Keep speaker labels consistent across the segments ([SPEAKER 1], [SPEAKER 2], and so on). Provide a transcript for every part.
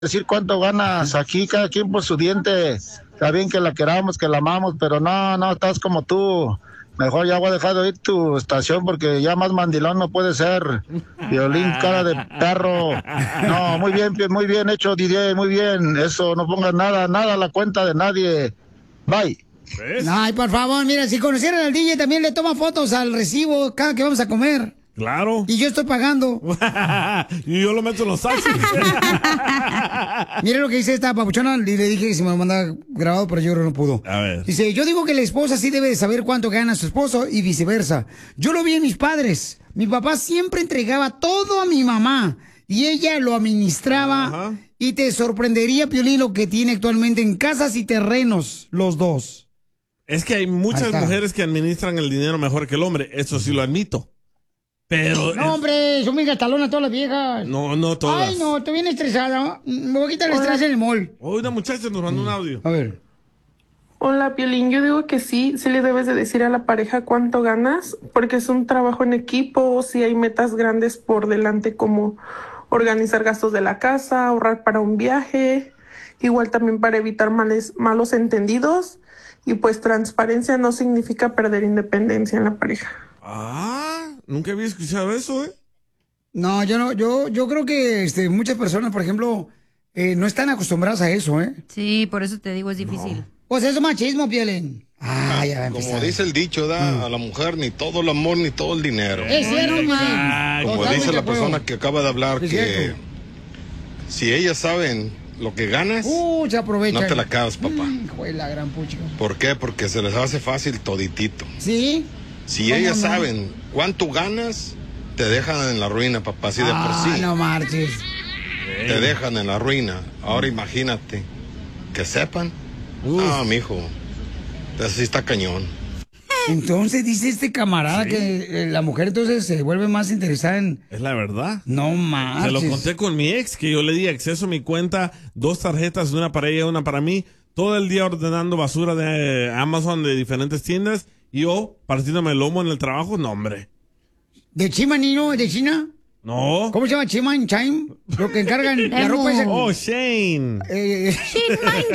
[SPEAKER 1] decir cuánto ganas aquí, cada quien por su diente. Está bien que la queramos, que la amamos, pero no, estás como tú. Mejor ya voy a dejar de oír tu estación porque ya más mandilón no puede ser. Violín, cara de perro. No, muy bien hecho, DJ, muy bien. Eso, no pongas nada a la cuenta de nadie. Bye.
[SPEAKER 2] ¿Ves? Ay, por favor, mira, si conocieran al DJ también le toma fotos al recibo cada que vamos a comer.
[SPEAKER 3] Claro.
[SPEAKER 2] Y yo estoy pagando.
[SPEAKER 3] Y yo lo meto en los taxis.
[SPEAKER 2] Mira lo que dice esta papuchona. Y le dije que si me lo manda grabado, pero yo creo que no pudo.
[SPEAKER 3] A ver.
[SPEAKER 2] Dice, yo digo que la esposa sí debe de saber cuánto gana su esposo y viceversa. Yo lo vi en mis padres. Mi papá siempre entregaba todo a mi mamá y ella lo administraba. Ajá. Y te sorprendería, Piolín, lo que tiene actualmente en casas y terrenos, los dos.
[SPEAKER 3] Es que hay muchas mujeres que administran el dinero mejor que el hombre. Eso sí lo admito. Pero...
[SPEAKER 2] No, hombre, son muy gastalonas todas las viejas.
[SPEAKER 3] No todas.
[SPEAKER 2] Ay, no, estoy bien estresada. Me voy a quitar el estrés en el mall.
[SPEAKER 3] Hoy una muchacha nos mandó un audio.
[SPEAKER 2] A ver.
[SPEAKER 4] Hola, Piolín. Yo digo que sí le debes de decir a la pareja cuánto ganas, porque es un trabajo en equipo, si hay metas grandes por delante como organizar gastos de la casa, ahorrar para un viaje, igual también para evitar malos entendidos, y pues transparencia no significa perder independencia en la pareja.
[SPEAKER 3] Nunca había escuchado eso, ¿eh?
[SPEAKER 2] No, yo creo que muchas personas, por ejemplo, no están acostumbradas a eso, ¿eh?
[SPEAKER 5] Sí, por eso te digo, es difícil.
[SPEAKER 2] No. Pues eso es machismo, Piolín.
[SPEAKER 6] Como dice el dicho, a la mujer ni todo el amor ni todo el dinero.
[SPEAKER 2] Es cierto,
[SPEAKER 6] Como dice la persona que acaba de hablar, que si ellas saben lo que ganas,
[SPEAKER 2] se aprovechan.
[SPEAKER 6] no te la acabas, papá.
[SPEAKER 2] Fue la gran pucha.
[SPEAKER 6] ¿Por qué? Porque se les hace fácil toditito.
[SPEAKER 2] ¿Sí?
[SPEAKER 6] Si ellas saben cuánto ganas, te dejan en la ruina, papá, así de por sí.
[SPEAKER 2] No marches.
[SPEAKER 6] Te dejan en la ruina. Ahora imagínate, que sepan. Mijo, así está cañón.
[SPEAKER 2] Entonces dice este camarada que la mujer entonces se vuelve más interesada en...
[SPEAKER 3] Es la verdad.
[SPEAKER 2] No marches.
[SPEAKER 3] Se lo conté con mi ex, que yo le di acceso a mi cuenta, 2 tarjetas, una para ella, una para mí, todo el día ordenando basura de Amazon de diferentes tiendas. Y yo, partiéndome el lomo en el trabajo, no, hombre.
[SPEAKER 2] ¿De Chima, niño? ¿De China?
[SPEAKER 3] No.
[SPEAKER 2] ¿Cómo se llama? Chima en Chime. Lo que encargan la ropa esa.
[SPEAKER 3] Oh, Shane.
[SPEAKER 5] Chima en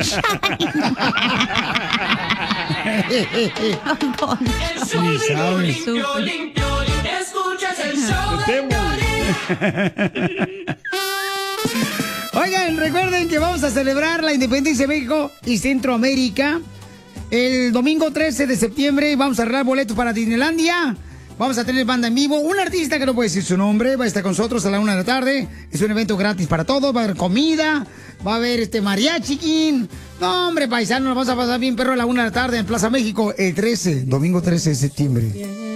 [SPEAKER 2] Chime. Sí, sabes.
[SPEAKER 5] Escuchas el show.
[SPEAKER 2] Oigan, recuerden que vamos a celebrar la independencia de México y Centroamérica. El domingo 13 de septiembre vamos a arreglar boletos para Disneylandia. Vamos a tener banda en vivo. Un artista que no puede decir su nombre va a estar con nosotros a la 1 de la tarde. Es un evento gratis para todos. Va a haber comida. Va a haber mariachi king. No, hombre, paisano, nos vamos a pasar bien, perro, a la 1 de la tarde en Plaza México. El 13, domingo 13 de septiembre.